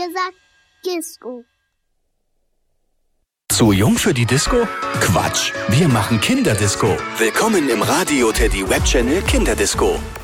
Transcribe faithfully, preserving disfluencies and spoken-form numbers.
gesagt Disco. Zu jung für die Disco? Quatsch, wir machen Kinderdisco. Willkommen im Radio Teddy Webchannel Kinderdisco.